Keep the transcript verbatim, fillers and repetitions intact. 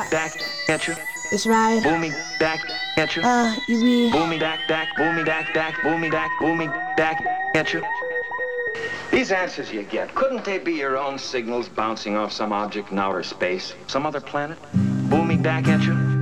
back at you. It's right. Booming back at you. Uh, you be. Booming back, back, booming back, back, booming back, booming back at you. These answers you get, couldn't they be your own signals bouncing off some object in outer space, some other planet? Booming back at you.